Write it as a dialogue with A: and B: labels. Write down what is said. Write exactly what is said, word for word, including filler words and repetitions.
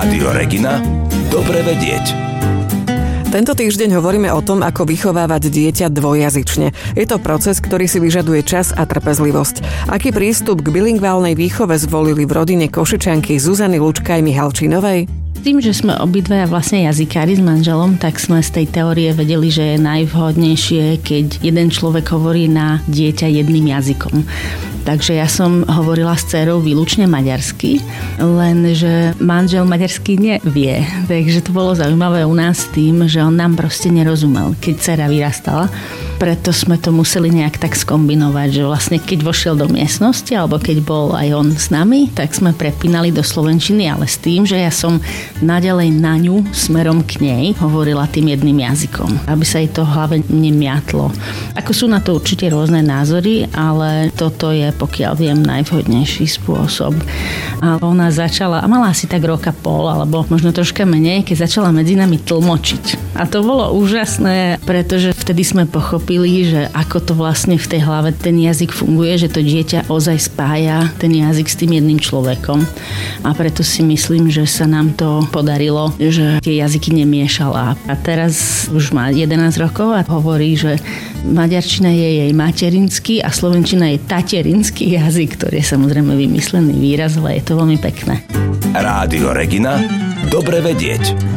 A: Rádio Regina. Dobre vedieť.
B: Tento týždeň hovoríme o tom, ako vychovávať dieťa dvojjazyčne. Je to proces, ktorý si vyžaduje čas a trpezlivosť. Aký prístup k bilingválnej výchove zvolili v rodine Košičanky Zuzany Lučkaj-Mihalčinovej?
C: Tým, že sme obidvaja vlastne jazykári s manželom, tak sme z tej teórie vedeli, že je najvhodnejšie, keď jeden človek hovorí na dieťa jedným jazykom. Takže ja som hovorila s dcerou výlučne maďarsky, lenže manžel maďarsky nevie. Takže to bolo zaujímavé u nás tým, že on nám proste nerozumel, keď dcera vyrastala. Preto sme to museli nejak tak skombinovať, že vlastne keď vošiel do miestnosti alebo keď bol aj on s nami, tak sme prepínali do slovenčiny, ale s tým, že ja som naďalej na ňu smerom k nej hovorila tým jedným jazykom, aby sa jej to v hlave nemiatlo. Ako sú na to určite rôzne názory, ale toto je, pokiaľ viem, najvhodnejší spôsob. A ona začala, a mala asi tak roka pol, alebo možno troška menej, keď začala medzi nami tlmočiť. A to bolo úžasné, pretože vtedy sme pochopili, že ako to vlastne v tej hlave ten jazyk funguje, že to dieťa ozaj spája ten jazyk s tým jedným človekom. A preto si myslím, že sa nám to podarilo, že tie jazyky nemiešala. A teraz už má jedenásť rokov a hovorí, že maďarčina je jej materinský a slovenčina je taterinský jazyk, ktorý je samozrejme vymyslený výraz, ale je to veľmi pekné.
A: Rádio Regina. Dobre vedieť.